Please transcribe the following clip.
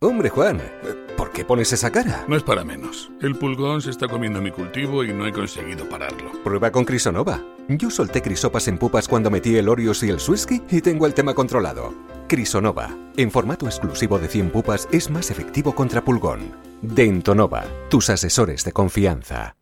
Hombre, Juan, ¿por qué pones esa cara? No es para menos. El pulgón se está comiendo mi cultivo y no he conseguido pararlo. Prueba con Crisonova. Yo solté crisopas en pupas cuando metí el Orius y el Swisky y tengo el tema controlado. Crisonova, en formato exclusivo de 100 pupas, es más efectivo contra pulgón. Dentonova, tus asesores de confianza.